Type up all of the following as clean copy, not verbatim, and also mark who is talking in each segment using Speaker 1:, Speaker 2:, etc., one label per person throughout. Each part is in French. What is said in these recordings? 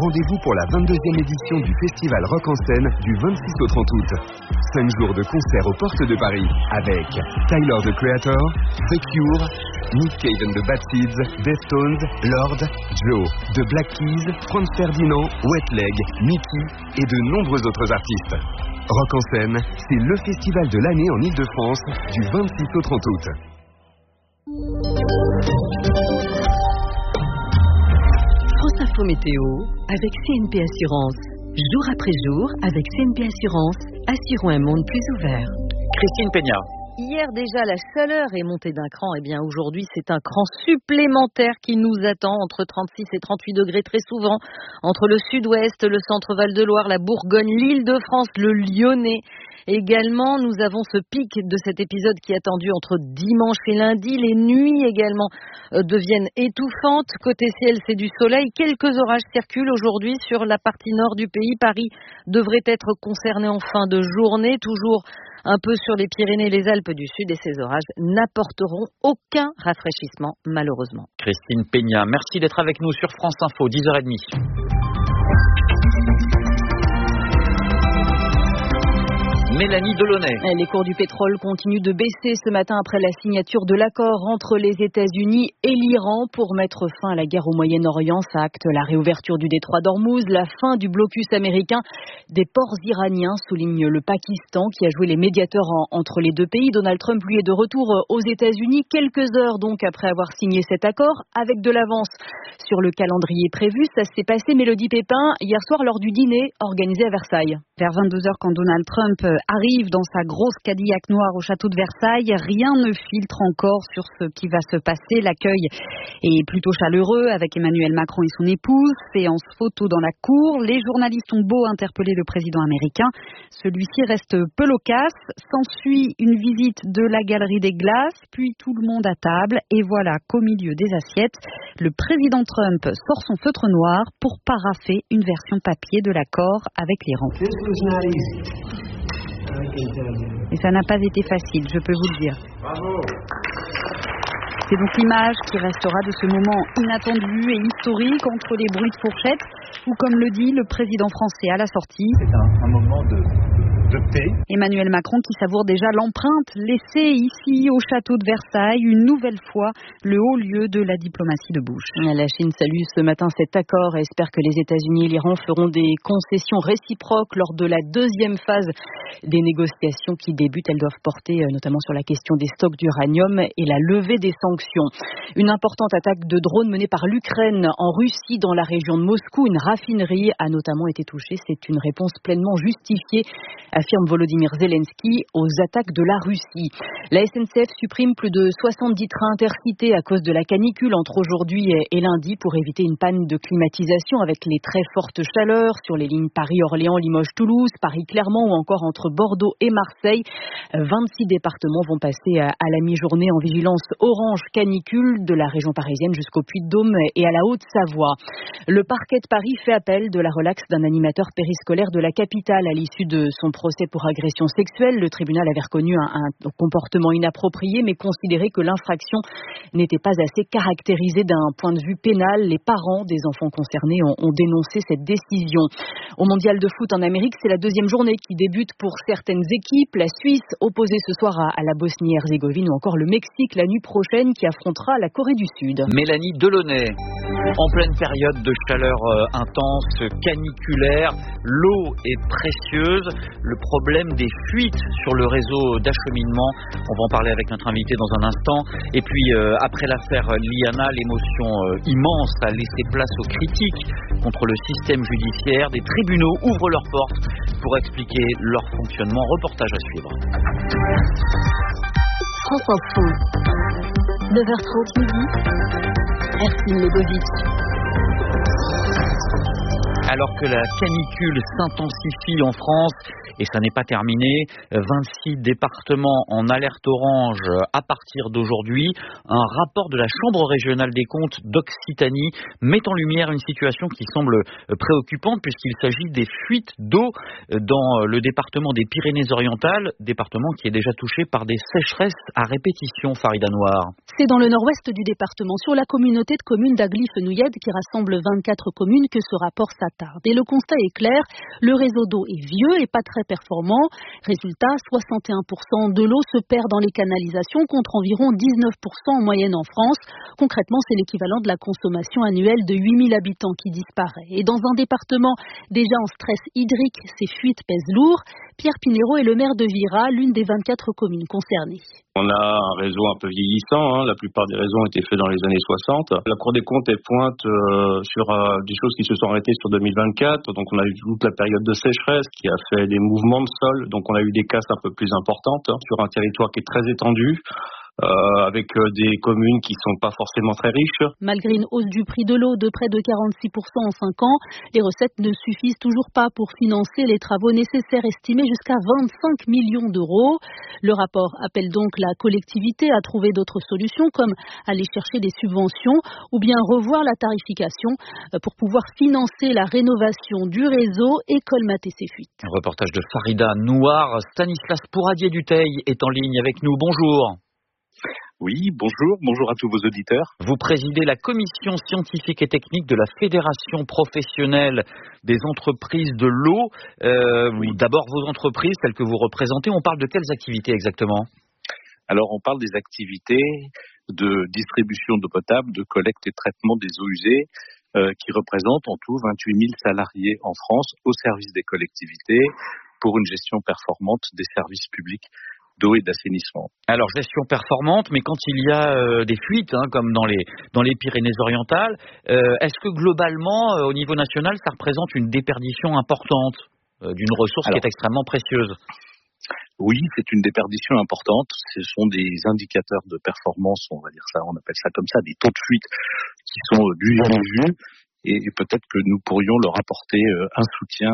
Speaker 1: rendez-vous pour la 22e édition du festival Rock en scène du 26 au 30 août. 5 jours de concerts aux portes de Paris avec Tyler, the Creator, The Cure, Nick Cave and the Bad Seeds, Deftones, Lord, Joe, The Black Keys, Franz Ferdinand, Wet Leg, Mickey et de nombreux autres artistes. Rock en scène, c'est le festival de l'année en Ile-de-France du 26 au 30 août.
Speaker 2: France Info Météo avec CNP Assurance. Jour après jour, avec CNP Assurance, assurons un monde plus ouvert.
Speaker 3: Christine Peña.
Speaker 4: Hier déjà, la chaleur est montée d'un cran. Eh bien aujourd'hui, c'est un cran supplémentaire qui nous attend entre 36 et 38 degrés très souvent. Entre le sud-ouest, le centre Val-de-Loire, la Bourgogne, l'Île-de-France, le Lyonnais. Également, nous avons ce pic de cet épisode qui est attendu entre dimanche et lundi. Les nuits également deviennent étouffantes. Côté ciel, c'est du soleil. Quelques orages circulent aujourd'hui sur la partie nord du pays. Paris devrait être concerné en fin de journée. Toujours un peu sur les Pyrénées et les Alpes du Sud. Et ces orages n'apporteront aucun rafraîchissement, malheureusement.
Speaker 3: Christine Peña, merci d'être avec nous sur France Info, 10h30. Mélanie Delaunay.
Speaker 5: Les cours du pétrole continuent de baisser ce matin après la signature de l'accord entre les États-Unis et l'Iran pour mettre fin à la guerre au Moyen-Orient. Ça acte la réouverture du détroit d'Ormuz, la fin du blocus américain des ports iraniens, souligne le Pakistan qui a joué les médiateurs entre les deux pays. Donald Trump, lui, est de retour aux États-Unis quelques heures donc après avoir signé cet accord avec de l'avance sur le calendrier prévu. Ça s'est passé, Mélodie Pépin, hier soir lors du dîner organisé à Versailles.
Speaker 6: Vers 22h, quand Donald Trump arrive dans sa grosse Cadillac noire au château de Versailles, rien ne filtre encore sur ce qui va se passer. L'accueil est plutôt chaleureux avec Emmanuel Macron et son épouse. Séance photo dans la cour. Les journalistes ont beau interpeller le président américain. Celui-ci reste peu loquace. S'ensuit une visite de la galerie des glaces, puis tout le monde à table. Et voilà qu'au milieu des assiettes, le président Trump sort son feutre noir pour paraffer une version papier de l'accord avec l'Iran. Et ça n'a pas été facile, je peux vous le dire. Bravo. C'est donc l'image qui restera de ce moment inattendu et historique entre les bruits de fourchette ou, comme le dit le président français à la sortie,
Speaker 7: c'est un moment de paix.
Speaker 6: Emmanuel Macron qui savoure déjà l'empreinte laissée ici au château de Versailles, une nouvelle fois le haut lieu de la diplomatie de Bush.
Speaker 4: La Chine salue ce matin cet accord et espère que les États-Unis et l'Iran feront des concessions réciproques lors de la deuxième phase des négociations qui débutent. Elles doivent porter notamment sur la question des stocks d'uranium et la levée des sanctions. Une importante attaque de drones menée par l'Ukraine en Russie dans la région de Moscou. Une raffinerie a notamment été touchée. C'est une réponse pleinement justifiée, affirme Volodymyr Zelensky, aux attaques de la Russie. La SNCF supprime plus de 70 trains intercités à cause de la canicule entre aujourd'hui et lundi pour éviter une panne de climatisation avec les très fortes chaleurs sur les lignes Paris-Orléans, Limoges-Toulouse, Paris-Clermont ou encore entre Bordeaux et Marseille. 26 départements vont passer à la mi-journée en vigilance orange canicule de la région parisienne jusqu'au Puy-de-Dôme et à la Haute-Savoie. Le parquet de Paris fait appel de la relaxe d'un animateur périscolaire de la capitale à l'issue de son procès pour agression sexuelle. Le tribunal avait reconnu un comportement inapproprié mais considéré que l'infraction n'était pas assez caractérisée d'un point de vue pénal. Les parents des enfants concernés ont dénoncé cette décision. Au mondial de foot en Amérique, c'est la deuxième journée qui débute pour certaines équipes. La Suisse opposée ce soir à la Bosnie-Herzégovine ou encore le Mexique la nuit prochaine qui affrontera la Corée du Sud.
Speaker 3: Mélanie Delaunay, en pleine période de chaleur intense, caniculaire, l'eau est précieuse. Le problème des fuites sur le réseau d'acheminement, on va en parler avec notre invité dans un instant. Et puis après l'affaire Liana, l'émotion immense a laissé place aux critiques contre le système judiciaire. Des tribunaux ouvrent leurs portes pour expliquer leur fonctionnement. Reportage à suivre.
Speaker 2: France Info, 9h30 midi, Ercine Legovic.
Speaker 3: Alors que la canicule s'intensifie en France, et ça n'est pas terminé. 26 départements en alerte orange à partir d'aujourd'hui. Un rapport de la Chambre régionale des comptes d'Occitanie met en lumière une situation qui semble préoccupante puisqu'il s'agit des fuites d'eau dans le département des Pyrénées-Orientales, département qui est déjà touché par des sécheresses à répétition, Farida Noir.
Speaker 5: C'est dans le nord-ouest du département, sur la communauté de communes d'Agly-Fenouillède qui rassemble 24 communes, que ce rapport s'attarde. Et le constat est clair, le réseau d'eau est vieux et pas très performant. Résultat, 61% de l'eau se perd dans les canalisations contre environ 19% en moyenne en France. Concrètement, c'est l'équivalent de la consommation annuelle de 8000 habitants qui disparaît. Et dans un département déjà en stress hydrique, ces fuites pèsent lourd. Pierre Pinero est le maire de Vira, l'une des 24 communes concernées.
Speaker 8: On a un réseau un peu vieillissant, la plupart des réseaux ont été faits dans les années 60. La Cour des comptes pointe sur des choses qui se sont arrêtées sur 2024, donc on a eu toute la période de sécheresse qui a fait des mouvements de sol, donc on a eu des casses un peu plus importantes sur un territoire qui est très étendu. Avec des communes qui sont pas forcément très riches.
Speaker 5: Malgré une hausse du prix de l'eau de près de 46% en 5 ans, les recettes ne suffisent toujours pas pour financer les travaux nécessaires estimés jusqu'à 25 millions d'euros. Le rapport appelle donc la collectivité à trouver d'autres solutions comme aller chercher des subventions ou bien revoir la tarification pour pouvoir financer la rénovation du réseau et colmater ces fuites.
Speaker 3: Un reportage de Farida Noir. Stanislas Pouradier-Dutheil est en ligne avec nous. Bonjour.
Speaker 9: Oui, bonjour à tous vos auditeurs.
Speaker 3: Vous présidez la commission scientifique et technique de la Fédération professionnelle des entreprises de l'eau. Oui. D'abord, vos entreprises, telles que vous représentez, on parle de quelles activités exactement ?
Speaker 9: Alors, on parle des activités de distribution d'eau potable, de collecte et de traitement des eaux usées, qui représentent en tout 28 000 salariés en France au service des collectivités pour une gestion performante des services publics d'eau et d'assainissement.
Speaker 3: Alors, gestion performante, mais quand il y a des fuites, comme dans les Pyrénées-Orientales, est-ce que globalement, au niveau national, ça représente une déperdition importante d'une ressource qui est extrêmement précieuse ?
Speaker 9: Oui, c'est une déperdition importante. Ce sont des indicateurs de performance, on va dire ça, on appelle ça comme ça, des taux de fuite qui sont du jamais vus, et peut-être que nous pourrions leur apporter un soutien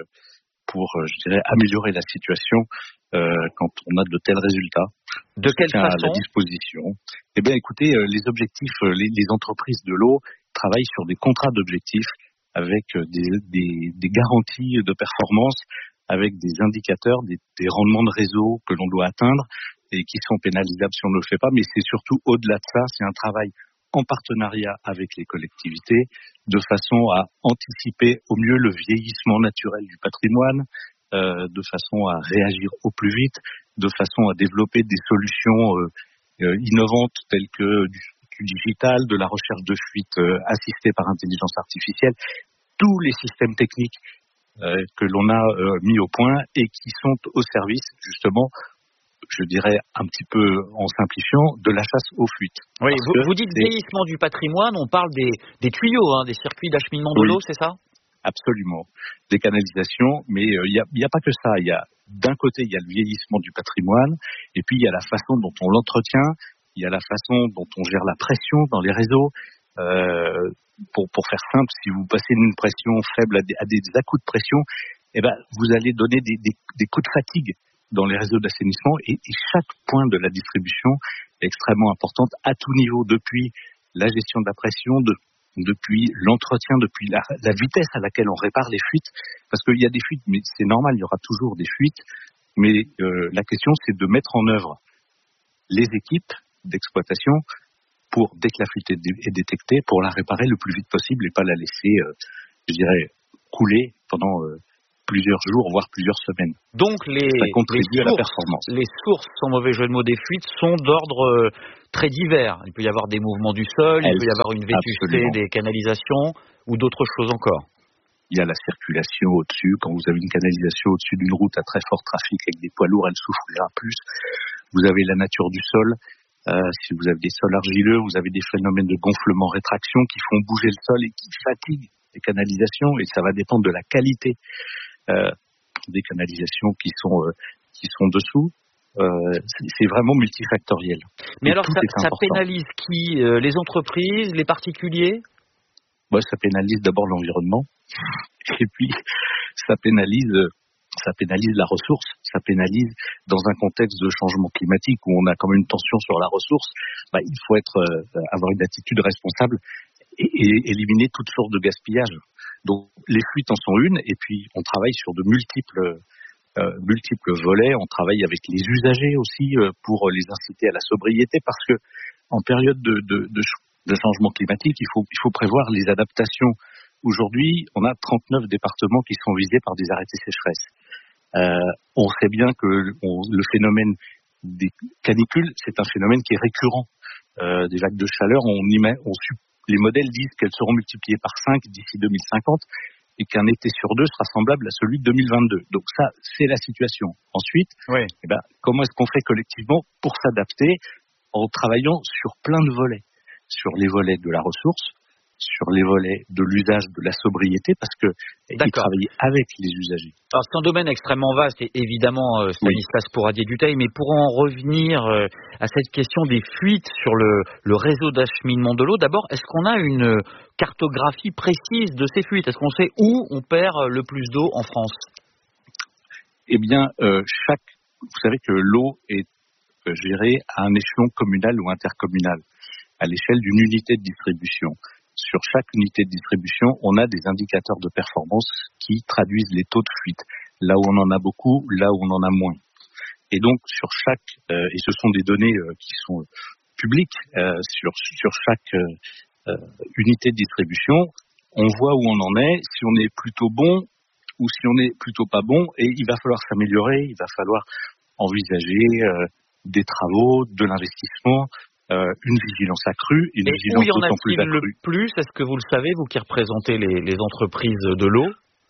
Speaker 9: pour, améliorer la situation quand on a de tels résultats.
Speaker 3: De quelle façon ?
Speaker 9: À la disposition. Eh bien, écoutez, les objectifs, les entreprises de l'eau travaillent sur des contrats d'objectifs avec des garanties de performance, avec des indicateurs, des rendements de réseau que l'on doit atteindre et qui sont pénalisables si on ne le fait pas. Mais c'est surtout au-delà de ça, c'est un travail en partenariat avec les collectivités, de façon à anticiper au mieux le vieillissement naturel du patrimoine, de façon à réagir au plus vite, de façon à développer des solutions innovantes telles que du digital, de la recherche de fuites assistée par intelligence artificielle, tous les systèmes techniques que l'on a mis au point et qui sont au service justement, je dirais un petit peu en simplifiant, de la chasse aux fuites.
Speaker 3: Oui, vous dites vieillissement du patrimoine, on parle des tuyaux, des circuits d'acheminement de l'eau, c'est ça ?
Speaker 9: Absolument. Des canalisations, mais il y a pas que ça. D'un côté, il y a le vieillissement du patrimoine, et puis il y a la façon dont on l'entretient, il y a la façon dont on gère la pression dans les réseaux. Pour faire simple, si vous passez d'une pression faible à des à-coups de pression, vous allez donner des coups de fatigue dans les réseaux d'assainissement, et chaque point de la distribution est extrêmement importante à tout niveau, depuis la gestion de la pression, depuis l'entretien, depuis la vitesse à laquelle on répare les fuites, parce qu'il y a des fuites, mais c'est normal, il y aura toujours des fuites, mais la question c'est de mettre en œuvre les équipes d'exploitation pour, dès que la fuite est détectée, pour la réparer le plus vite possible et pas la laisser, couler pendant plusieurs jours, voire plusieurs semaines.
Speaker 3: Donc
Speaker 9: ça contribue à la performance.
Speaker 3: Les sources, sans mauvais jeu de mots, des fuites sont d'ordre très divers. Il peut y avoir des mouvements du sol, il peut y avoir une vétusté des canalisations ou d'autres choses encore.
Speaker 9: Il y a la circulation au-dessus. Quand vous avez une canalisation au-dessus d'une route à très fort trafic avec des poids lourds, elle souffrira plus. Vous avez la nature du sol. Si vous avez des sols argileux, vous avez des phénomènes de gonflement-rétraction qui font bouger le sol et qui fatiguent les canalisations, et ça va dépendre de la qualité des canalisations qui sont dessous. C'est vraiment multifactoriel.
Speaker 3: Mais alors ça pénalise qui ? Les entreprises, les particuliers ?
Speaker 9: Ça pénalise d'abord l'environnement, et puis ça pénalise ça pénalise la ressource, ça pénalise dans un contexte de changement climatique où on a quand même une tension sur la ressource. Il faut avoir une attitude responsable et éliminer toutes sortes de gaspillage. Donc les fuites en sont une, et puis on travaille sur de multiples volets. On travaille avec les usagers aussi pour les inciter à la sobriété, parce que en période de changement climatique, il faut prévoir les adaptations. Aujourd'hui, on a 39 départements qui sont visés par des arrêtés sécheresse. On sait bien que le phénomène des canicules, c'est un phénomène qui est récurrent. Des vagues de chaleur, les modèles disent qu'elles seront multipliées par 5 d'ici 2050 et qu'un été sur 2 sera semblable à celui de 2022. Donc ça, c'est la situation. Ensuite, comment est-ce qu'on fait collectivement pour s'adapter en travaillant sur plein de volets, sur les volets de la ressource, sur les volets de l'usage de la sobriété, parce que il travaille avec les usagers.
Speaker 3: Alors c'est un domaine extrêmement vaste, et évidemment, Stanislas Pourradier-Dutheil, mais pour en revenir à cette question des fuites sur le réseau d'acheminement de l'eau, d'abord, est-ce qu'on a une cartographie précise de ces fuites? Est-ce qu'on sait où on perd le plus d'eau en France?
Speaker 9: Eh bien, vous savez que l'eau est gérée à un échelon communal ou intercommunal, à l'échelle d'une unité de distribution. Sur chaque unité de distribution, on a des indicateurs de performance qui traduisent les taux de fuite, là où on en a beaucoup, là où on en a moins. Et donc, et ce sont des données qui sont publiques, sur chaque unité de distribution, on voit où on en est, si on est plutôt bon ou si on est plutôt pas bon, et il va falloir s'améliorer, il va falloir envisager des travaux, de l'investissement, une vigilance accrue, une vigilance d'autant plus accrue.
Speaker 3: Et où y en a-t-il le plus? Est-ce que vous le savez, vous qui représentez les entreprises de l'eau?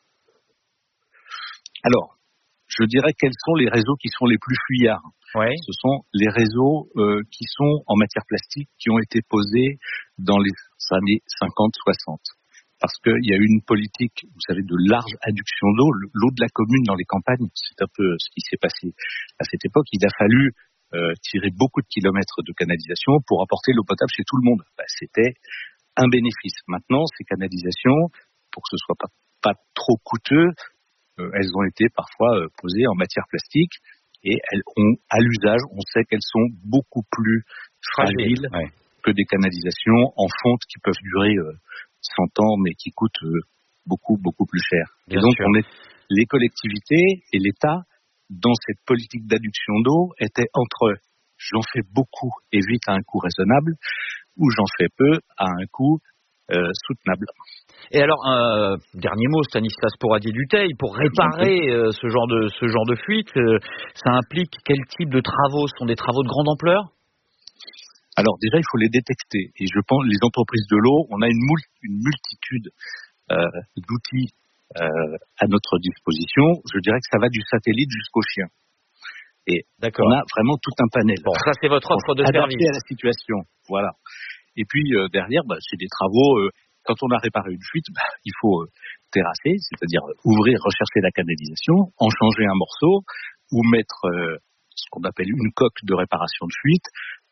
Speaker 9: Alors, je dirais quels sont les réseaux qui sont les plus fuyards. Ce sont les réseaux qui sont en matière plastique, qui ont été posés dans les années 50-60. Parce qu'il y a eu une politique, vous savez, de large adduction d'eau. L'eau de la commune dans les campagnes, c'est un peu ce qui s'est passé à cette époque. Il a fallu tirer beaucoup de kilomètres de canalisation pour apporter l'eau potable chez tout le monde. C'était un bénéfice. Maintenant, ces canalisations, pour que ce soit pas trop coûteux, elles ont été parfois posées en matière plastique, et à l'usage, on sait qu'elles sont beaucoup plus fragiles que des canalisations en fonte qui peuvent durer 100 ans, mais qui coûtent beaucoup, beaucoup plus cher. Et donc, les collectivités et l'État, dans cette politique d'adduction d'eau, étaient entre j'en fais beaucoup et vite à un coût raisonnable, ou j'en fais peu à un coût soutenable.
Speaker 3: Et alors, dernier mot, Stanislas Pourradier-Dutheil, pour réparer ce genre de fuite, ça implique quel type de travaux? Ce sont des travaux de grande ampleur?
Speaker 9: Alors déjà, il faut les détecter. Et je pense, les entreprises de l'eau, on a une multitude d'outils à notre disposition. Je dirais que ça va du satellite jusqu'au chien. Et on a vraiment tout un panel.
Speaker 3: Bon, ça c'est votre offre de service.
Speaker 9: Adapté à la situation, voilà. Et puis derrière, c'est des travaux. Quand on a réparé une fuite, il faut terrasser, c'est-à-dire ouvrir, rechercher la canalisation, en changer un morceau, ou mettre ce qu'on appelle une coque de réparation de fuite.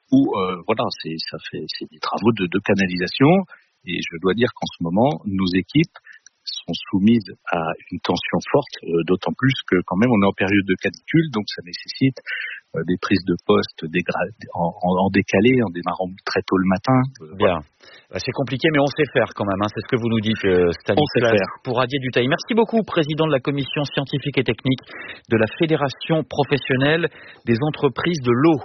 Speaker 9: C'est des travaux de canalisation, et je dois dire qu'en ce moment, nos équipes sont soumises à une tension forte, d'autant plus que quand même on est en période de canicule, donc ça nécessite des prises de poste en décalé, en démarrant très tôt le matin.
Speaker 3: Bien, c'est compliqué, mais on sait faire quand même, c'est ce que vous nous dites, Stanislas Pourradier-Dutheil. Merci beaucoup, président de la commission scientifique et technique de la Fédération professionnelle des entreprises de l'eau.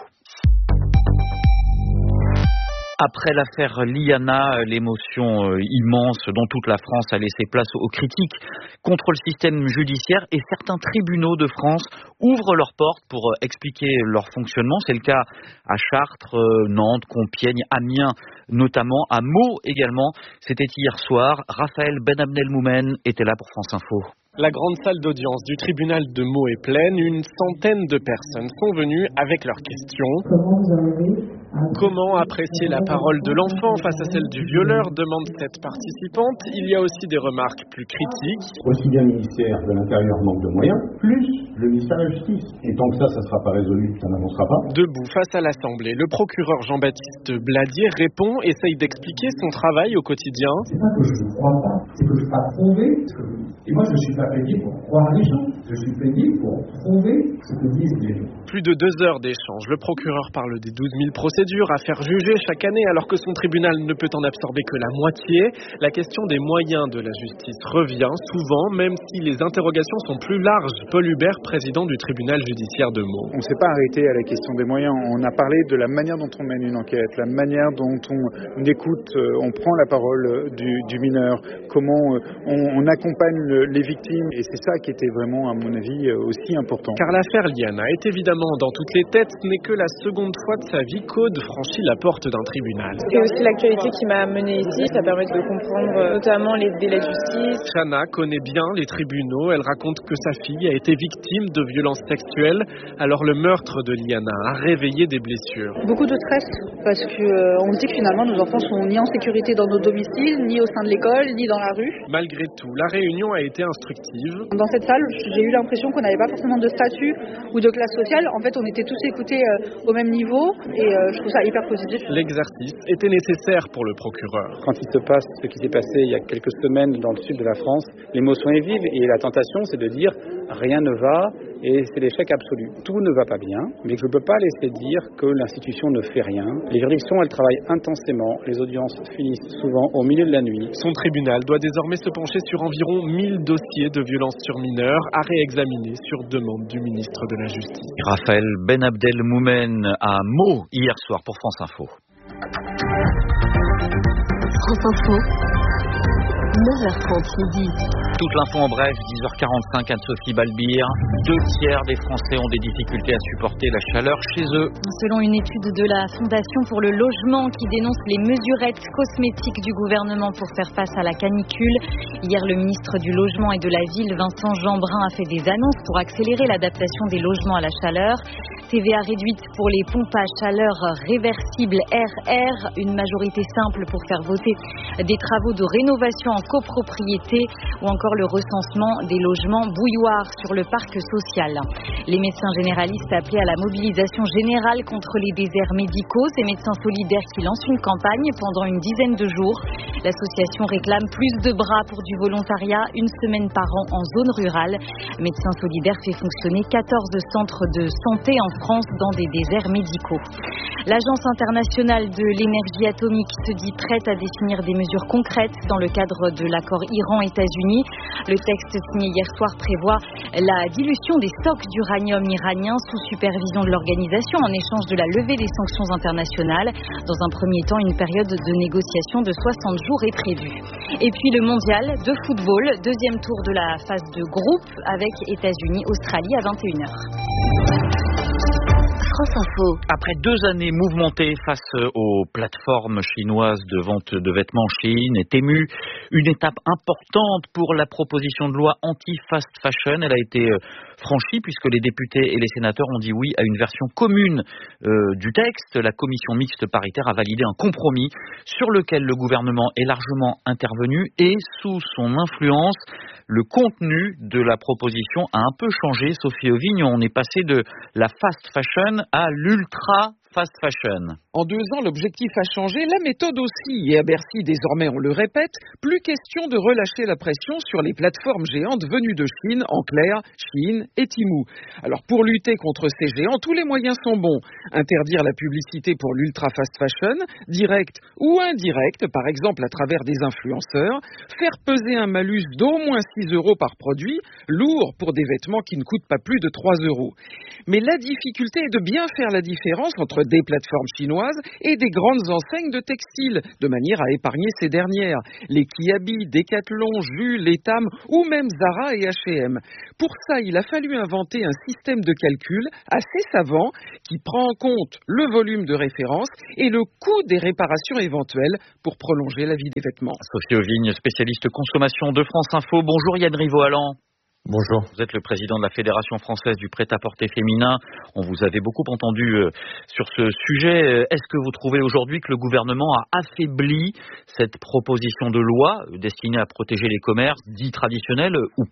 Speaker 3: Après l'affaire Liana, l'émotion immense dont toute la France a laissé place aux critiques contre le système judiciaire, et certains tribunaux de France ouvrent leurs portes pour expliquer leur fonctionnement. C'est le cas à Chartres, Nantes, Compiègne, Amiens notamment, à Meaux également. C'était hier soir. Raphaël Benabnel-Moumen était là pour France Info.
Speaker 10: La grande salle d'audience du tribunal de Meaux est pleine. Une centaine de personnes sont venues avec leurs questions.
Speaker 11: Comment vous arrivez
Speaker 10: Comment apprécier la parole de l'enfant face à celle du violeur, demande cette participante. Il y a aussi des remarques plus critiques.
Speaker 11: Aussi bien le ministère de l'Intérieur manque de moyens, plus le ministère de la Justice. Et tant que ça ne sera pas résolu, ça n'avancera pas.
Speaker 10: Debout face à l'Assemblée, le procureur Jean-Baptiste Bladier répond, essaye d'expliquer son travail au quotidien.
Speaker 11: C'est pas que je ne crois pas, c'est que je ne peux pas prouver ce que vous dites. Et moi, je ne suis pas payé pour croire les gens, je suis payé pour prouver ce que disent les gens.
Speaker 10: Plus de 2 heures d'échange, le procureur parle des 12 000 procédures à faire juger chaque année alors que son tribunal ne peut en absorber que la moitié. La question des moyens de la justice revient souvent, même si les interrogations sont plus larges. Paul Hubert, président du tribunal judiciaire de Meaux.
Speaker 7: On ne s'est pas arrêté à la question des moyens, on a parlé de la manière dont on mène une enquête, la manière dont on écoute, on prend la parole du mineur, comment on accompagne les victimes, et c'est ça qui était vraiment, à mon avis, aussi important.
Speaker 10: Car l'affaire Liana est évidemment dans toutes les têtes, ce n'est que la seconde fois de sa vie qu'Aude franchit la porte d'un tribunal.
Speaker 12: C'est aussi l'actualité qui m'a amenée ici, ça permet de comprendre notamment les délais de justice.
Speaker 10: Chana connaît bien les tribunaux, elle raconte que sa fille a été victime de violences sexuelles, alors le meurtre de Liana a réveillé des blessures.
Speaker 13: Beaucoup de stress, parce qu'on se dit que finalement nos enfants sont ni en sécurité dans nos domiciles, ni au sein de l'école, ni dans la rue.
Speaker 10: Malgré tout, la réunion a été instructive.
Speaker 13: Dans cette salle, j'ai eu l'impression qu'on n'avait pas forcément de statut ou de classe sociale. En fait, on était tous écoutés au même niveau et je trouve ça hyper positif.
Speaker 10: L'exercice était nécessaire pour le procureur.
Speaker 14: Quand il se passe ce qui s'est passé il y a quelques semaines dans le sud de la France, l'émotion est vive et la tentation c'est de dire rien ne va et c'est l'échec absolu. Tout ne va pas bien, mais je ne peux pas laisser dire que l'institution ne fait rien. Les juridictions, elles travaillent intensément, les audiences finissent souvent au milieu de la nuit.
Speaker 10: Son tribunal doit désormais se pencher sur environ 1000 dossiers de violences sur mineurs à réexaminer sur demande du ministre de la Justice.
Speaker 3: Raphaël Ben Abdelmoumen à Meaux hier soir pour France Info.
Speaker 2: France Info, 9h30 midi.
Speaker 3: Toute l'info en bref, 10h45, Anne-Sophie Balbir. 2/3 des Français ont des difficultés à supporter la chaleur chez eux.
Speaker 6: Selon une étude de la Fondation pour le logement qui dénonce les mesurettes cosmétiques du gouvernement pour faire face à la canicule, hier le ministre du Logement et de la Ville, Vincent Jeanbrun, a fait des annonces pour accélérer l'adaptation des logements à la chaleur. TVA réduite pour les pompes à chaleur réversibles RR, une majorité simple pour faire voter des travaux de rénovation en copropriété ou encore le recensement des logements bouilloires sur le parc social. Les médecins généralistes appelaient à la mobilisation générale contre les déserts médicaux. Ces médecins solidaires qui lancent une campagne pendant une dizaine de jours. L'association réclame plus de bras pour du volontariat, une semaine par an en zone rurale. Médecins solidaires fait fonctionner 14 centres de santé en France dans des déserts médicaux. L'Agence internationale de l'énergie atomique se dit prête à définir des mesures concrètes dans le cadre de l'accord Iran-États-Unis. Le texte signé hier soir prévoit la dilution des stocks d'uranium iranien sous supervision de l'organisation en échange de la levée des sanctions internationales. Dans un premier temps, une période de négociation de 60 jours est prévue. Et puis le mondial de football, deuxième tour de la phase de groupe avec États-Unis-Australie à 21h.
Speaker 2: France Info.
Speaker 3: Après 2 années mouvementées face aux plateformes chinoises de vente de vêtements en Chine et Temu, une étape importante pour la proposition de loi anti-fast fashion. Elle a été franchie puisque les députés et les sénateurs ont dit oui à une version commune du texte. La commission mixte paritaire a validé un compromis sur lequel le gouvernement est largement intervenu et sous son influence, le contenu de la proposition a un peu changé. Sophie Auvigne, on est passé de la fast fashion à l'ultra fast fashion.
Speaker 15: En 2 ans, l'objectif a changé, la méthode aussi. Et à Bercy, désormais, on le répète, plus question de relâcher la pression sur les plateformes géantes venues de Chine, en clair, Chine et Temu. Alors, pour lutter contre ces géants, tous les moyens sont bons. Interdire la publicité pour l'ultra fast fashion, directe ou indirecte, par exemple à travers des influenceurs, faire peser un malus d'au moins 6 € par produit, lourd pour des vêtements qui ne coûtent pas plus de 3 €. Mais la difficulté est de bien faire la différence entre des plateformes chinoises et des grandes enseignes de textiles, de manière à épargner ces dernières. Les Kiabi, Decathlon, Jules, Etam ou même Zara et H&M. Pour ça, il a fallu inventer un système de calcul assez savant qui prend en compte le volume de référence et le coût des réparations éventuelles pour prolonger la vie des vêtements.
Speaker 3: Sophie Auvigne, spécialiste consommation de France Info. Bonjour Yann Rivaud-Allan.
Speaker 16: Bonjour.
Speaker 3: Vous êtes le président de la Fédération française du prêt-à-porter féminin. On vous avait beaucoup entendu sur ce sujet. Est-ce que vous trouvez aujourd'hui que le gouvernement a affaibli cette proposition de loi destinée à protéger les commerces dits traditionnels ou pas ?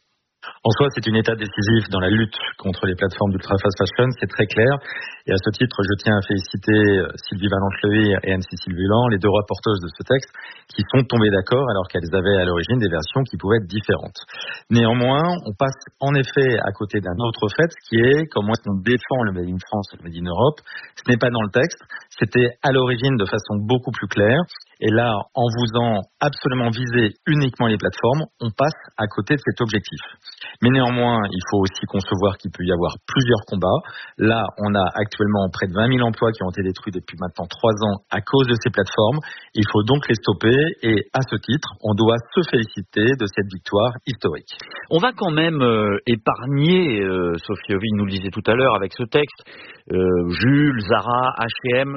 Speaker 16: En soi, c'est une étape décisive dans la lutte contre les plateformes d'ultra fast fashion, c'est très clair. Et à ce titre, je tiens à féliciter Sylvie Valente-Lehir et Anne-Cécile Vuilland, les deux rapporteuses de ce texte, qui sont tombées d'accord alors qu'elles avaient à l'origine des versions qui pouvaient être différentes. Néanmoins, on passe en effet à côté d'un autre fait, qui est comment est-ce qu'on défend le Made in France et le Made in Europe. Ce n'est pas dans le texte, c'était à l'origine de façon beaucoup plus claire. Et là, en voulant absolument viser uniquement les plateformes, on passe à côté de cet objectif. Mais néanmoins, il faut aussi concevoir qu'il peut y avoir plusieurs combats. Là, on a actuellement près de 20 000 emplois qui ont été détruits depuis maintenant 3 ans à cause de ces plateformes. Il faut donc les stopper et à ce titre, on doit se féliciter de cette victoire historique.
Speaker 3: On va quand même épargner, Sophie Oville nous le disait tout à l'heure avec ce texte, Jules, Zara, H&M,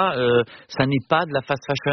Speaker 3: ça n'est pas de la fast fashion ?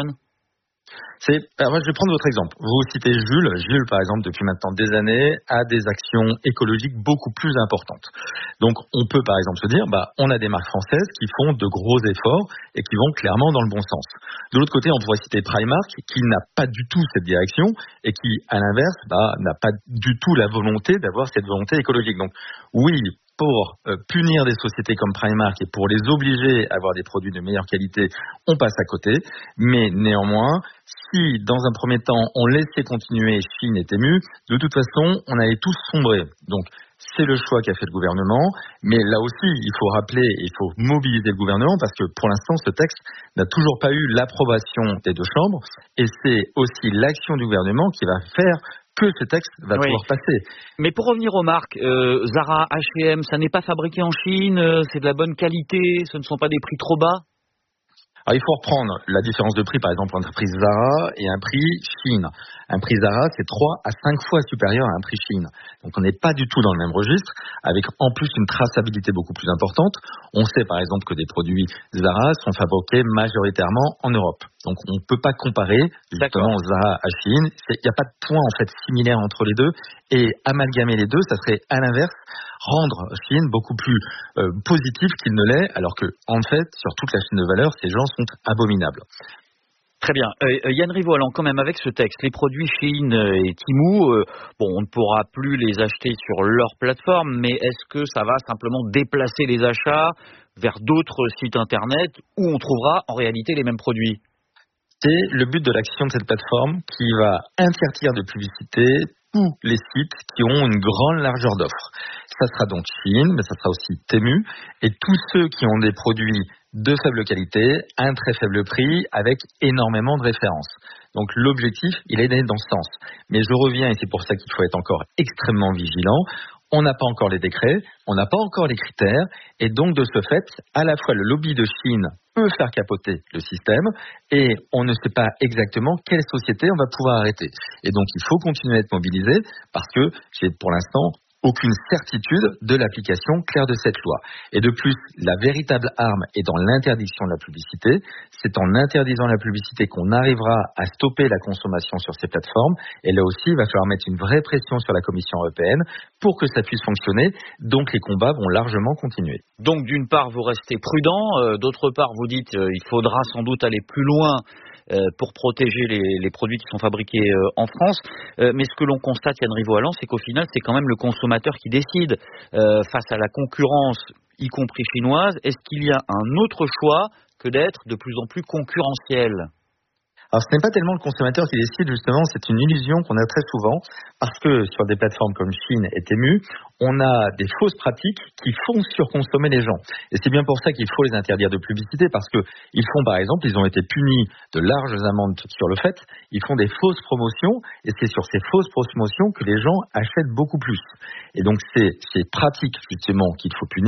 Speaker 16: Alors, je vais prendre votre exemple. Vous citez Jules. Jules, par exemple, depuis maintenant des années, a des actions écologiques beaucoup plus importantes. Donc, on peut, par exemple, se dire, on a des marques françaises qui font de gros efforts et qui vont clairement dans le bon sens. De l'autre côté, on pourrait citer Primark, qui n'a pas du tout cette direction et qui, à l'inverse, n'a pas du tout la volonté d'avoir cette volonté écologique. Donc, oui, pour punir des sociétés comme Primark et pour les obliger à avoir des produits de meilleure qualité, on passe à côté. Mais néanmoins, si dans un premier temps, on laissait continuer Shein et Temu, de toute façon, on allait tous sombrer. Donc, c'est le choix qu'a fait le gouvernement. Mais là aussi, il faut rappeler, il faut mobiliser le gouvernement parce que pour l'instant, ce texte n'a toujours pas eu l'approbation des deux chambres. Et c'est aussi l'action du gouvernement qui va faire que ce texte va pouvoir passer.
Speaker 3: Mais pour revenir aux marques, Zara, H&M, ça n'est pas fabriqué en Chine, c'est de la bonne qualité, ce ne sont pas des prix trop bas ?
Speaker 16: Alors, il faut reprendre la différence de prix, par exemple, entre un prix Zara et un prix Shein. Un prix Zara, c'est 3 à 5 fois supérieur à un prix Shein. Donc, on n'est pas du tout dans le même registre, avec en plus une traçabilité beaucoup plus importante. On sait, par exemple, que des produits Zara sont fabriqués majoritairement en Europe. Donc, on ne peut pas comparer justement Zara à Shein. Il n'y a pas de point, en fait, similaire entre les deux. Et amalgamer les deux, ça serait, à l'inverse, rendre Shein beaucoup plus positif qu'il ne l'est, alors que, en fait, sur toute la chaîne de valeur, ces gens sont abominables.
Speaker 3: Très bien. Yann Rivoalan, quand même, avec ce texte, les produits Shein et Temu, on ne pourra plus les acheter sur leur plateforme, mais est-ce que ça va simplement déplacer les achats vers d'autres sites internet où on trouvera en réalité les mêmes produits ?
Speaker 16: C'est le but de l'action de cette plateforme qui va interdire de publicité tous les sites qui ont une grande largeur d'offres. Ça sera donc Shein, mais ça sera aussi Temu, et tous ceux qui ont des produits de faible qualité, à un très faible prix, avec énormément de références. Donc l'objectif, il est d'aller dans ce sens. Mais je reviens, et c'est pour ça qu'il faut être encore extrêmement vigilant, on n'a pas encore les décrets, on n'a pas encore les critères, et donc de ce fait, à la fois le lobby de Shein peut faire capoter le système, et on ne sait pas exactement quelle société on va pouvoir arrêter. Et donc il faut continuer à être mobilisé, parce que j'ai pour l'instant aucune certitude de l'application claire de cette loi. Et de plus, la véritable arme est dans l'interdiction de la publicité. C'est en interdisant la publicité qu'on arrivera à stopper la consommation sur ces plateformes. Et là aussi, il va falloir mettre une vraie pression sur la Commission européenne pour que ça puisse fonctionner. Donc les combats vont largement continuer.
Speaker 3: Donc d'une part, vous restez prudent. D'autre part, vous dites qu'il faudra sans doute aller plus loin pour protéger les produits qui sont fabriqués en France. Mais ce que l'on constate, Yann Rivoalan, c'est qu'au final, c'est quand même le consommateur qui décide face à la concurrence, y compris chinoise. Est-ce qu'il y a un autre choix que d'être de plus en plus concurrentiel ?
Speaker 16: Alors, ce n'est pas tellement le consommateur qui décide, justement, c'est une illusion qu'on a très souvent, parce que sur des plateformes comme Shein et Temu, on a des fausses pratiques qui font surconsommer les gens. Et c'est bien pour ça qu'il faut les interdire de publicité, parce que ils font, par exemple, ils ont été punis de larges amendes sur le fait, ils font des fausses promotions, et c'est sur ces fausses promotions que les gens achètent beaucoup plus. Et donc, c'est ces pratiques, justement, qu'il faut punir.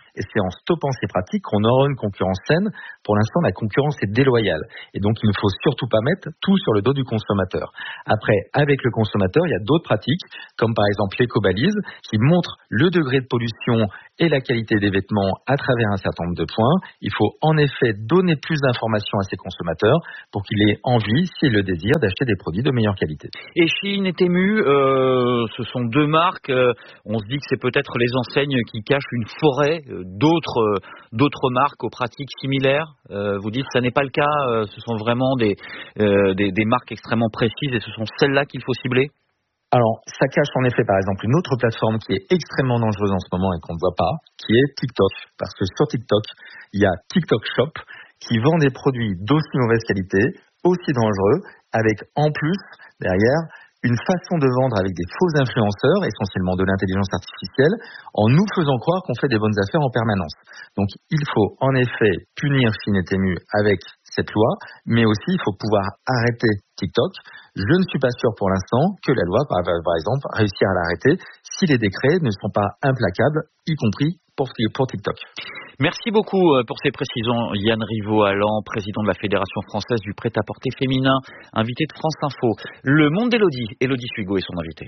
Speaker 16: Et c'est en stoppant ces pratiques qu'on aura une concurrence saine. Pour l'instant, la concurrence est déloyale. Et donc, il ne faut surtout pas mettre tout sur le dos du consommateur. Après, avec le consommateur, il y a d'autres pratiques, comme par exemple l'éco-balise, qui montrent le degré de pollution et la qualité des vêtements à travers un certain nombre de points. Il faut en effet donner plus d'informations à ces consommateurs pour qu'ils aient envie, s'ils le désirent, d'acheter des produits de meilleure qualité.
Speaker 3: Et Shein et Temu, ce sont deux marques. On se dit que c'est peut-être les enseignes qui cachent une forêt d'autres marques aux pratiques similaires. Vous dites que ça n'est pas le cas. Ce sont vraiment des marques extrêmement précises et ce sont celles-là qu'il faut cibler.
Speaker 16: Alors, ça cache en effet, par exemple, une autre plateforme qui est extrêmement dangereuse en ce moment et qu'on ne voit pas, qui est TikTok. Parce que sur TikTok, il y a TikTok Shop qui vend des produits d'aussi mauvaise qualité, aussi dangereux, avec en plus, derrière, une façon de vendre avec des faux influenceurs, essentiellement de l'intelligence artificielle, en nous faisant croire qu'on fait des bonnes affaires en permanence. Donc, il faut en effet punir Shein et Temu avec cette loi, mais aussi il faut pouvoir arrêter TikTok. Je ne suis pas sûr pour l'instant que la loi, par exemple, réussira à l'arrêter si les décrets ne sont pas implacables, y compris pour TikTok.
Speaker 3: Merci beaucoup pour ces précisions. Yann Rivaud-Allan, président de la Fédération française du prêt-à-porter féminin, invité de France Info. Le monde d'Élodie, Élodie Suigo est son invité.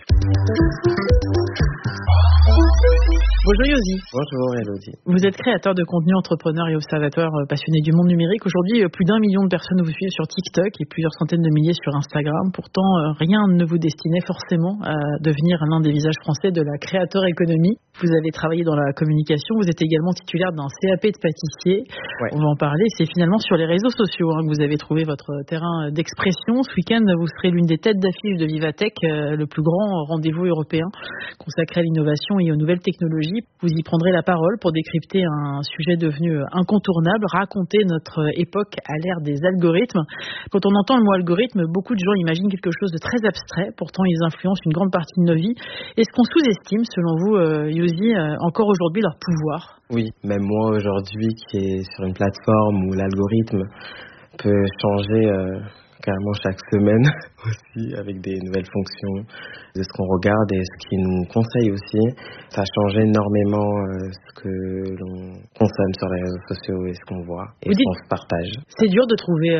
Speaker 17: Bonjour Yosi.
Speaker 18: Bonjour Élodie.
Speaker 17: Vous êtes créateur de contenu, entrepreneur et observateur passionné du monde numérique. Aujourd'hui, plus d'1 million de personnes vous suivent sur TikTok et plusieurs centaines de milliers sur Instagram. Pourtant, rien ne vous destinait forcément à devenir l'un des visages français de la creator economy. Vous avez travaillé dans la communication, vous êtes également titulaire d'un CAP de pâtissier. Ouais. On va en parler. C'est finalement sur les réseaux sociaux que vous avez trouvé votre terrain d'expression. Ce week-end, vous serez l'une des têtes d'affiche de Vivatech, le plus grand rendez-vous européen consacré à l'innovation et aux nouvelles technologies. Vous y prendrez la parole pour décrypter un sujet devenu incontournable, raconter notre époque à l'ère des algorithmes. Quand on entend le mot algorithme, beaucoup de gens imaginent quelque chose de très abstrait. Pourtant, ils influencent une grande partie de nos vies. Est-ce qu'on sous-estime, selon vous, Yosi, encore aujourd'hui leur pouvoir ?
Speaker 18: Oui, même moi aujourd'hui qui est sur une plateforme où l'algorithme peut changer carrément chaque semaine aussi avec des nouvelles fonctions de ce qu'on regarde et ce qu'il nous conseille aussi. Ça change énormément ce que l'on consomme sur les réseaux sociaux et ce qu'on voit et ce qu'on se partage.
Speaker 17: C'est dur de trouver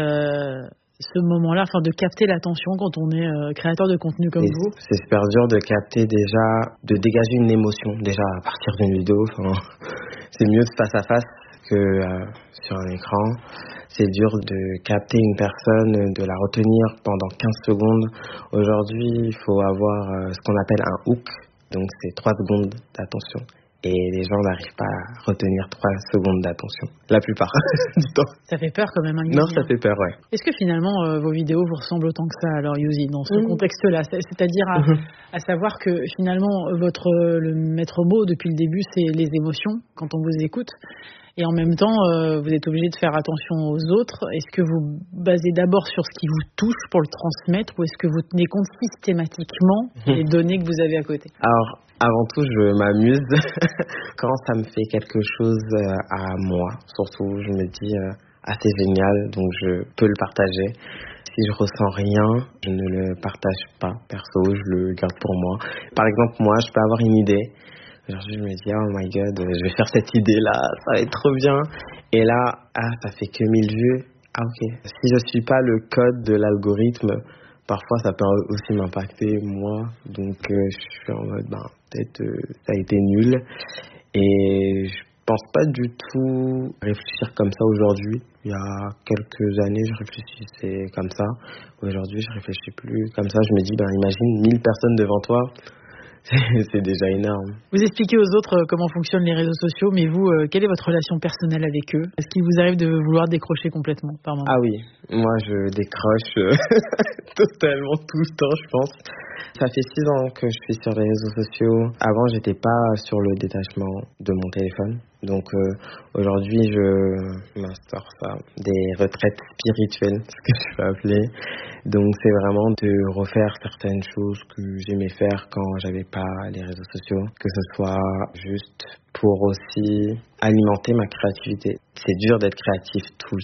Speaker 17: ce moment-là, enfin de capter l'attention quand on est créateur de contenu comme vous.
Speaker 18: C'est super dur de capter déjà, de dégager une émotion déjà à partir d'une vidéo. C'est mieux de face à face que sur un écran. C'est dur de capter une personne, de la retenir pendant 15 secondes. Aujourd'hui, il faut avoir ce qu'on appelle un hook. Donc, c'est 3 secondes d'attention. Et les gens n'arrivent pas à retenir 3 secondes d'attention. La plupart du temps.
Speaker 17: Ça fait peur quand même.
Speaker 18: Non, ça fait peur, ouais.
Speaker 17: Est-ce que finalement, vos vidéos vous ressemblent autant que ça, alors, Yosi, dans ce contexte-là ? C'est-à-dire à savoir que finalement, le maître mot depuis le début, c'est les émotions quand on vous écoute. Et en même temps, vous êtes obligé de faire attention aux autres. Est-ce que vous basez d'abord sur ce qui vous touche pour le transmettre ou est-ce que vous tenez compte systématiquement des données que vous avez à côté ?
Speaker 18: Alors, avant tout, je m'amuse quand ça me fait quelque chose à moi. Surtout, je me dis, c'est génial, donc je peux le partager. Si je ressens rien, je ne le partage pas. Perso, je le garde pour moi. Par exemple, moi, je peux avoir une idée. Aujourd'hui, je me dis, oh my god, je vais faire cette idée-là, ça va être trop bien. Et là, ça fait que 1000 vues. Ok. Si je suis pas le code de l'algorithme, parfois ça peut aussi m'impacter, moi. Donc, je suis en mode, peut-être ça a été nul. Et je pense pas du tout réfléchir comme ça aujourd'hui. Il y a quelques années, je réfléchissais comme ça. Aujourd'hui, je réfléchis plus comme ça. Je me dis, imagine 1000 personnes devant toi. C'est déjà énorme.
Speaker 17: Vous expliquez aux autres comment fonctionnent les réseaux sociaux, mais vous, quelle est votre relation personnelle avec eux ? Est-ce qu'il vous arrive de vouloir décrocher complètement par moment ?
Speaker 18: Ah oui, moi je décroche totalement tout le temps, je pense. Ça fait 6 ans que je suis sur les réseaux sociaux. Avant, j'étais pas sur le détachement de mon téléphone. Donc aujourd'hui, je m'instaure ça des retraites spirituelles, ce que je peux appeler. Donc c'est vraiment de refaire certaines choses que j'aimais faire quand j'avais pas les réseaux sociaux, que ce soit juste pour aussi alimenter ma créativité. C'est dur d'être créatif tout le temps.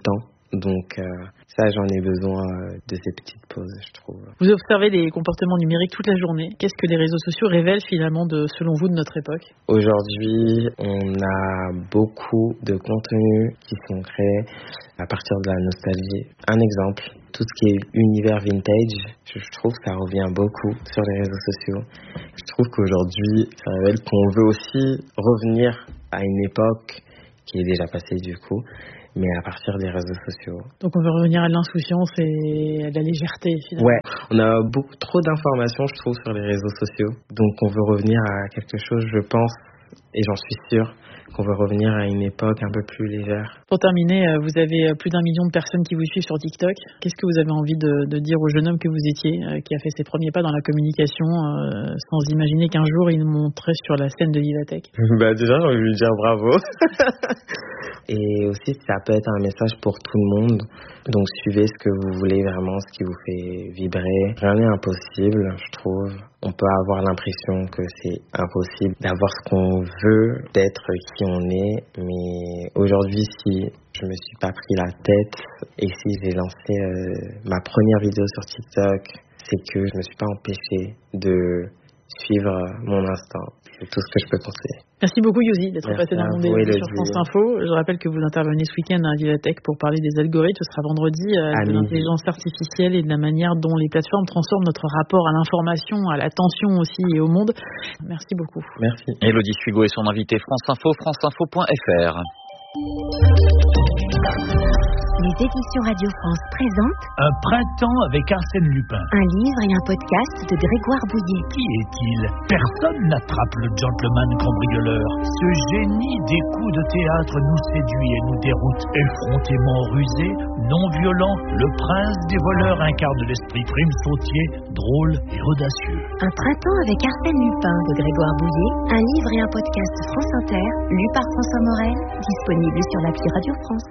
Speaker 18: Donc ça, j'en ai besoin de ces petites pauses, je trouve.
Speaker 17: Vous observez les comportements numériques toute la journée. Qu'est-ce que les réseaux sociaux révèlent finalement, selon vous, de notre époque ?
Speaker 18: Aujourd'hui, on a beaucoup de contenus qui sont créés à partir de la nostalgie. Un exemple, tout ce qui est univers vintage, je trouve que ça revient beaucoup sur les réseaux sociaux. Je trouve qu'aujourd'hui, ça révèle qu'on veut aussi revenir à une époque qui est déjà passée du coup, mais à partir des réseaux sociaux.
Speaker 17: Donc on veut revenir à l'insouciance et à la légèreté finalement.
Speaker 18: Ouais, on a beaucoup trop d'informations, je trouve, sur les réseaux sociaux. Donc on veut revenir à quelque chose, je pense, et j'en suis sûr, qu'on veut revenir à une époque un peu plus légère.
Speaker 17: Pour terminer, vous avez plus d'1 million de personnes qui vous suivent sur TikTok. Qu'est-ce que vous avez envie de dire au jeune homme que vous étiez, qui a fait ses premiers pas dans la communication, sans imaginer qu'un jour il monterait sur la scène de Vivatech ?
Speaker 18: Déjà, j'ai envie de lui dire bravo. Et aussi, ça peut être un message pour tout le monde. Donc, suivez ce que vous voulez vraiment, ce qui vous fait vibrer. Rien n'est impossible, je trouve. On peut avoir l'impression que c'est impossible d'avoir ce qu'on veut, d'être qui on est. Mais aujourd'hui, si je me suis pas pris la tête et si j'ai lancé ma première vidéo sur TikTok, c'est que je me suis pas empêché de suivre mon instinct. C'est tout ce que je peux conseiller.
Speaker 17: Merci beaucoup Yosi d'être passé dans mon débat sur France Info. Je rappelle que vous intervenez ce week-end à Vivatech pour parler des algorithmes. Ce sera vendredi, de l'intelligence artificielle et de la manière dont les plateformes transforment notre rapport à l'information, à l'attention aussi et au monde. Merci beaucoup.
Speaker 18: Merci.
Speaker 3: Élodie Sugo et son invité France Info, franceinfo.fr.
Speaker 19: Les éditions Radio France présentent
Speaker 20: Un printemps avec Arsène Lupin.
Speaker 19: Un livre et un podcast de Grégoire Bouillet.
Speaker 20: Qui est-il ? Personne n'attrape le gentleman cambrioleur. Ce génie des coups de théâtre nous séduit et nous déroute. Effrontément rusé, non violent, le prince des voleurs incarne l'esprit prime sautier, drôle et audacieux.
Speaker 19: Un printemps avec Arsène Lupin de Grégoire Bouillet. Un livre et un podcast France Inter, lu par François Morel, disponible sur l'appli Radio France.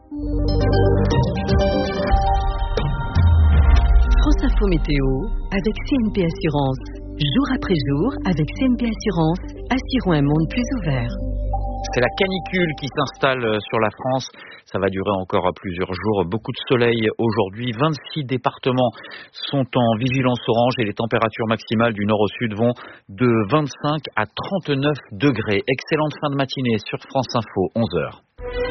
Speaker 2: France Info Météo avec CNP Assurance. Jour après jour, avec CNP Assurance, assurons un monde plus ouvert.
Speaker 3: C'est la canicule qui s'installe sur la France. Ça va durer encore plusieurs jours. Beaucoup de soleil aujourd'hui. 26 départements sont en vigilance orange et les températures maximales du nord au sud vont de 25 à 39 degrés. Excellente fin de matinée sur France Info, 11h.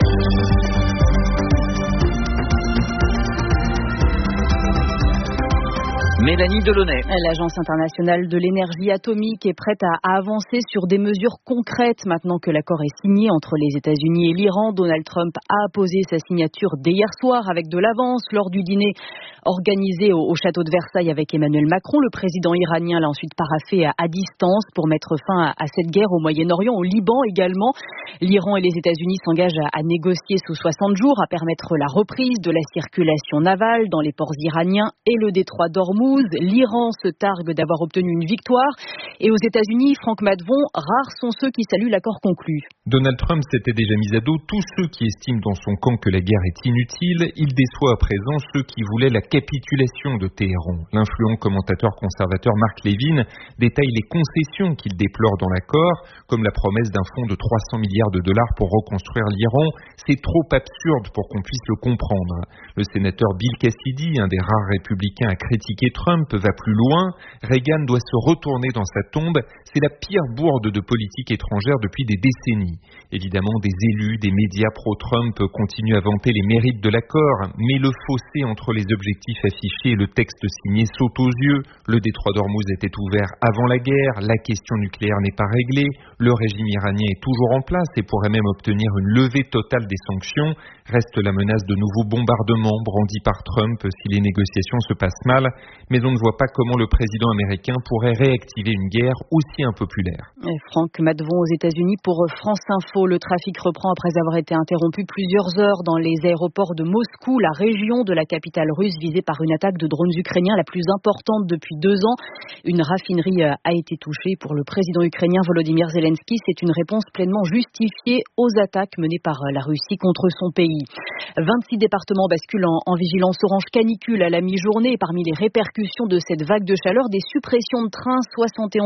Speaker 3: Mélanie Delaunay.
Speaker 4: L'Agence internationale de l'énergie atomique est prête à avancer sur des mesures concrètes maintenant que l'accord est signé entre les États-Unis et l'Iran. Donald Trump a apposé sa signature dès hier soir avec de l'avance lors du dîner organisé au château de Versailles avec Emmanuel Macron. Le président iranien l'a ensuite paraphé à distance pour mettre fin à cette guerre au Moyen-Orient, au Liban également. L'Iran et les États-Unis s'engagent à négocier sous 60 jours, à permettre la reprise de la circulation navale dans les ports iraniens et le détroit d'Ormuz. L'Iran se targue d'avoir obtenu une victoire. Et aux États-Unis, Franck Madvon, rares sont ceux qui saluent l'accord conclu.
Speaker 21: Donald Trump s'était déjà mis à dos tous ceux qui estiment dans son camp que la guerre est inutile. Il déçoit à présent ceux qui voulaient la capitulation de Téhéran. L'influent commentateur conservateur Mark Levin détaille les concessions qu'il déplore dans l'accord, comme la promesse d'un fonds de 300 milliards de dollars pour reconstruire l'Iran. C'est trop absurde pour qu'on puisse le comprendre. Le sénateur Bill Cassidy, un des rares républicains à critiquer Trump, va plus loin. Reagan doit se retourner dans sa tombe. C'est la pire bourde de politique étrangère depuis des décennies. Évidemment, des élus, des médias pro-Trump continuent à vanter les mérites de l'accord, mais le fossé entre les objectifs affichés et le texte signé saute aux yeux. Le détroit d'Ormuz était ouvert avant la guerre, la question nucléaire n'est pas réglée, le régime iranien est toujours en place et pourrait même obtenir une levée totale des sanctions. Reste la menace de nouveaux bombardements brandis par Trump si les négociations se passent mal, mais on ne voit pas comment le président américain pourrait réactiver une guerre aussi impopulaire.
Speaker 4: Franck Madvon aux États-Unis pour France Info. Le trafic reprend après avoir été interrompu plusieurs heures dans les aéroports de Moscou, la région de la capitale russe visée par une attaque de drones ukrainiens la plus importante depuis 2 ans. Une raffinerie a été touchée. Pour le président ukrainien Volodymyr Zelensky, c'est une réponse pleinement justifiée aux attaques menées par la Russie contre son pays. 26 départements basculent en vigilance orange canicule à la mi-journée. Parmi les répercussions de cette vague de chaleur, des suppressions de trains, 71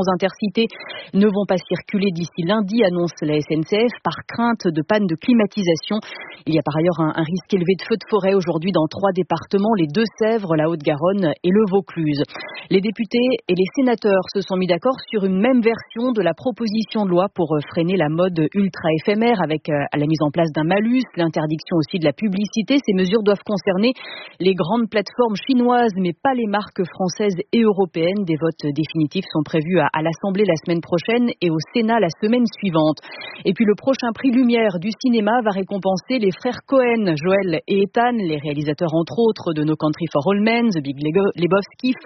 Speaker 5: Intercités ne vont pas circuler d'ici lundi, annonce la SNCF, par crainte de panne de climatisation. Il y a par ailleurs un risque élevé de feux de forêt aujourd'hui dans 3 départements, les Deux-Sèvres, la Haute-Garonne et le Vaucluse. Les députés et les sénateurs se sont mis d'accord sur une même version de la proposition de loi pour freiner la mode ultra éphémère avec la mise en place d'un malus, l'interdiction aussi de la publicité. Ces mesures doivent concerner les grandes plateformes chinoises, mais pas les marques françaises et européennes. Des votes définitifs sont prévus à l'Assemblée la semaine prochaine et au Sénat la semaine suivante. Et puis le prochain prix Lumière du cinéma va récompenser les frères Cohen, Joël et Ethan, les réalisateurs entre autres de No Country for Old Men, The Big Lebowski,